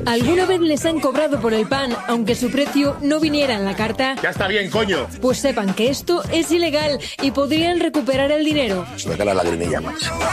¿Alguna vez les han cobrado por el pan, aunque su precio no viniera en la carta? Ya está bien, coño. Pues sepan que esto es ilegal y podrían recuperar el dinero. Se me cae la lagrimilla, macho.